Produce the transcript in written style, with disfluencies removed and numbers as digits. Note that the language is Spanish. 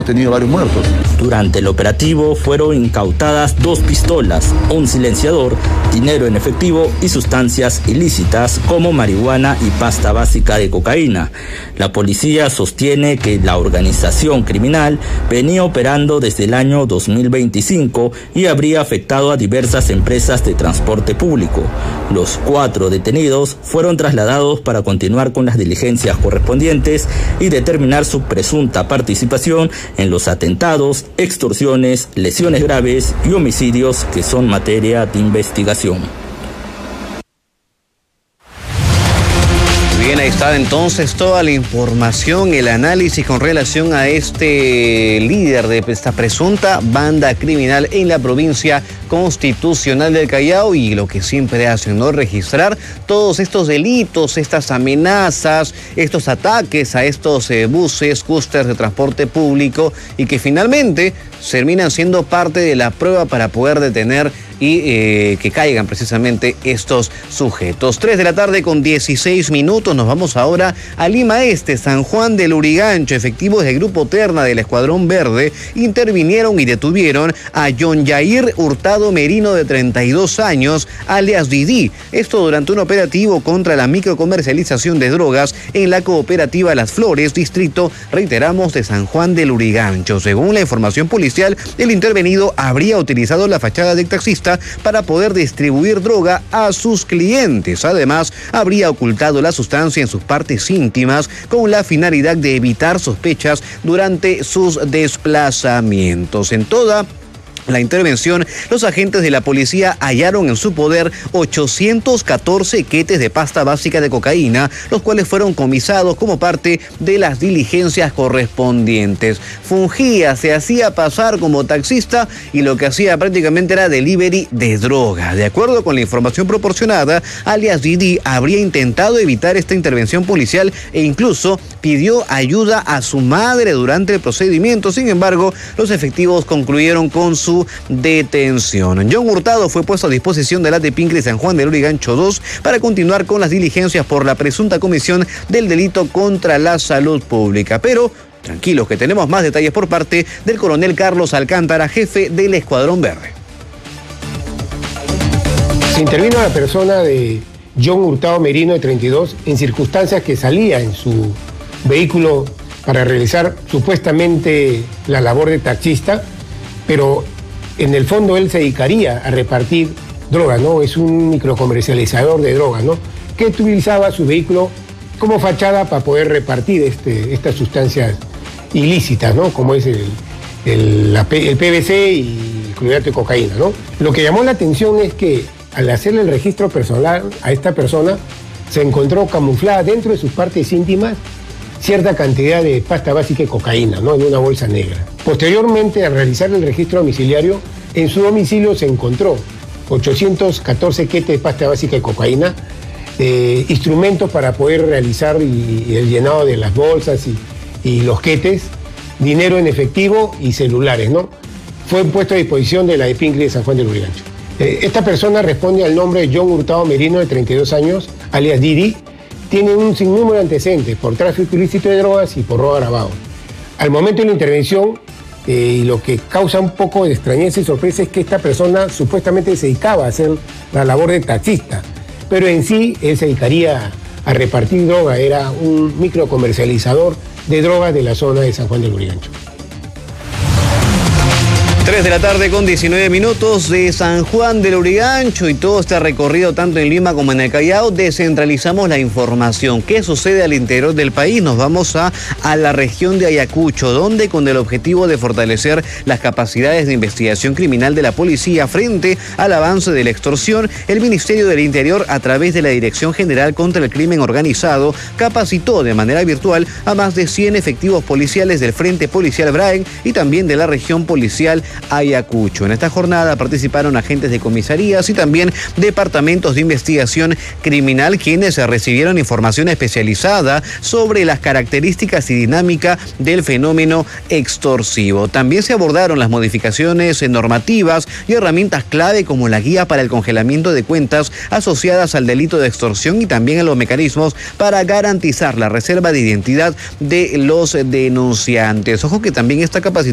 tenido varios muertos. Durante el operativo fueron incautadas 2 pistolas, un silenciador, dinero en efectivo y sustancias ilícitas como marihuana y pasta básica de cocaína. La policía sostiene que la organización criminal venía operando desde el año 2025 y habría afectado a diversas empresas de transporte público. Los 4 detenidos fueron trasladados para continuar con las diligencias correspondientes y determinar su presunta participación en los atentados, extorsiones, lesiones graves y homicidios que son materia de investigación. Bien, ahí está entonces toda la información, el análisis con relación a este líder de esta presunta banda criminal en la provincia constitucional del Callao, y lo que siempre hacen, ¿no? Registrar todos estos delitos, estas amenazas, estos ataques a estos buses, cústers de transporte público, y que finalmente terminan siendo parte de la prueba para poder detener y que caigan precisamente estos sujetos. 3 de la tarde con 16 minutos. Nos vamos ahora a Lima Este, San Juan del Lurigancho. Efectivos del Grupo Terna del Escuadrón Verde intervinieron y detuvieron a John Jair Hurtado Merino, de 32 años, alias Didi. Esto durante un operativo contra la microcomercialización de drogas en la cooperativa Las Flores, distrito, reiteramos, de San Juan del Lurigancho. Según la información policial, el intervenido habría utilizado la fachada de taxista para poder distribuir droga a sus clientes. Además, habría ocultado la sustancia en sus partes íntimas con la finalidad de evitar sospechas durante sus desplazamientos. En toda la intervención, los agentes de la policía hallaron en su poder 814 quetes de pasta básica de cocaína, los cuales fueron comisados como parte de las diligencias correspondientes. Se hacía pasar como taxista y lo que hacía prácticamente era delivery de droga. De acuerdo con la información proporcionada, alias Didi habría intentado evitar esta intervención policial e incluso pidió ayuda a su madre durante el procedimiento. Sin embargo, los efectivos concluyeron con su detención. John Hurtado fue puesto a disposición de la DEPINC de San Juan del Lurigancho 2 para continuar con las diligencias por la presunta comisión del delito contra la salud pública. Pero tranquilos, que tenemos más detalles por parte del coronel Carlos Alcántara, jefe del Escuadrón Verde. Se intervino a la persona de John Hurtado Merino, de 32, en circunstancias que salía en su vehículo para realizar supuestamente la labor de taxista, pero en el fondo él se dedicaría a repartir droga, ¿no? Es un microcomercializador de droga, ¿no? Que utilizaba su vehículo como fachada para poder repartir estas sustancias ilícitas, ¿no? Como es el PVC y el clorhidrato de cocaína, ¿no? Lo que llamó la atención es que al hacerle el registro personal a esta persona, se encontró camuflada dentro de sus partes íntimas cierta cantidad de pasta básica de cocaína, ¿no? En una bolsa negra. Posteriormente, al realizar el registro domiciliario, en su domicilio se encontró 814 quetes de pasta básica de cocaína, instrumentos para poder realizar el llenado de las bolsas y los quetes, dinero en efectivo y celulares, ¿no? Fue puesto a disposición de la DEPINC de San Juan del Lurigancho. Esta persona responde al nombre de John Hurtado Merino, de 32 años, alias Didi. Tiene un sinnúmero de antecedentes por tráfico ilícito de drogas y por robo agravado. Al momento de la intervención, y lo que causa un poco de extrañeza y sorpresa es que esta persona supuestamente se dedicaba a hacer la labor de taxista, pero en sí él se dedicaría a repartir droga, era un microcomercializador de drogas de la zona de San Juan del Lurigancho. 3 de la tarde con 19 minutos de San Juan del Lurigancho y todo este recorrido tanto en Lima como en el Callao. Descentralizamos la información. ¿Qué sucede al interior del país? Nos vamos a la región de Ayacucho, donde con el objetivo de fortalecer las capacidades de investigación criminal de la policía frente al avance de la extorsión, el Ministerio del Interior, a través de la Dirección General contra el Crimen Organizado, capacitó de manera virtual a más de 100 efectivos policiales del Frente Policial BRAEN y también de la región policial Ayacucho. En esta jornada participaron agentes de comisarías y también departamentos de investigación criminal, quienes recibieron información especializada sobre las características y dinámica del fenómeno extorsivo. También se abordaron las modificaciones normativas y herramientas clave como la guía para el congelamiento de cuentas asociadas al delito de extorsión y también a los mecanismos para garantizar la reserva de identidad de los denunciantes. Ojo que también esta capacitación